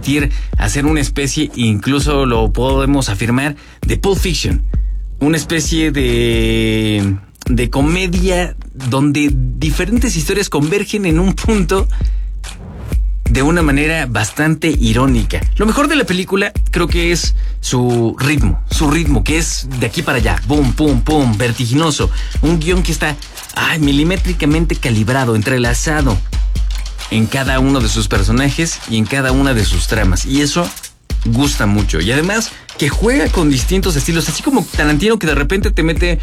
permitir hacer una especie, incluso lo podemos afirmar, de Pulp Fiction. Una especie de comedia donde diferentes historias convergen en un punto de una manera bastante irónica. Lo mejor de la película creo que es su ritmo, que es de aquí para allá, boom, pum, pum, vertiginoso. Un guión que está milimétricamente calibrado, entrelazado en cada uno de sus personajes y en cada una de sus tramas. Y eso gusta mucho. Y además que juega con distintos estilos, así como Tarantino, que de repente te mete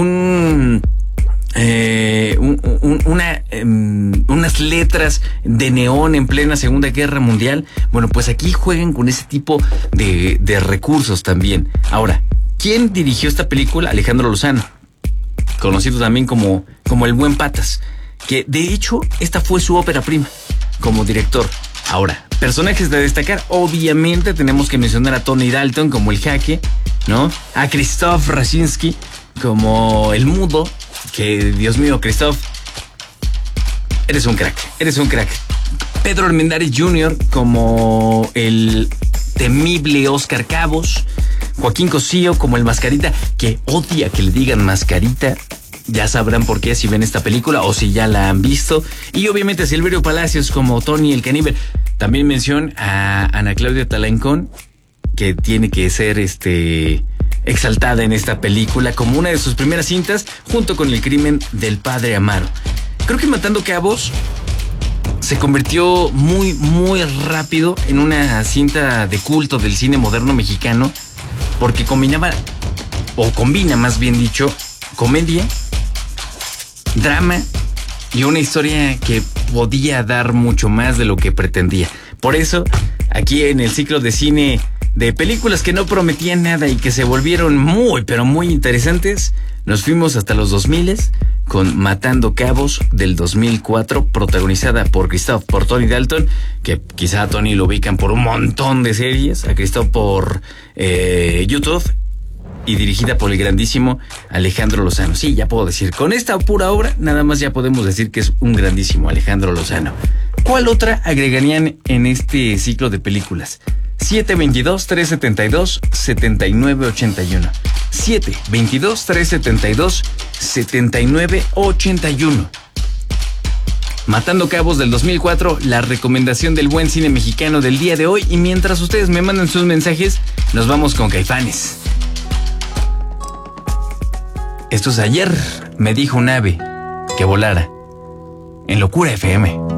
unas letras de neón en plena Segunda Guerra Mundial. Bueno, pues aquí juegan con ese tipo de recursos también. Ahora, ¿quién dirigió esta película? Alejandro Lozano, conocido también como el Buen Patas, que de hecho esta fue su ópera prima como director. Ahora, personajes de destacar, obviamente tenemos que mencionar a Tony Dalton como el Jaque, ¿no? A Krzysztof Raczynski como el Mudo, que Dios mío, Krzysztof, eres un crack. Pedro Armendáriz Jr. como el temible Oscar Cabos. Joaquín Cosío como el Mascarita, que odia que le digan Mascarita. Ya sabrán por qué si ven esta película o si ya la han visto. Y obviamente Silverio Palacios como Tony el Caníbal. También mención a Ana Claudia Talancón, que tiene que ser exaltada en esta película como una de sus primeras cintas, junto con El crimen del padre Amaro. Creo que Matando Cabos se convirtió muy, muy rápido en una cinta de culto del cine moderno mexicano, porque combina más bien dicho, comedia, drama y una historia que podía dar mucho más de lo que pretendía. Por eso, aquí en el ciclo de cine de películas que no prometían nada y que se volvieron muy, pero muy interesantes, nos fuimos hasta los 2000 con Matando Cabos del 2004, protagonizada por Tony Dalton, que quizá a Tony lo ubican por un montón de series, a Krzysztof por YouTube, y dirigida por el grandísimo Alejandro Lozano. Sí, ya puedo decir, con esta pura obra, nada más ya podemos decir que es un grandísimo Alejandro Lozano. ¿Cuál otra agregarían en este ciclo de películas? 722-372-7981. 722-372-7981. Matando Cabos del 2004, la recomendación del buen cine mexicano del día de hoy. Y mientras ustedes me mandan sus mensajes, nos vamos con Caifanes. Esto es Ayer me dijo un ave que volara en Locura FM.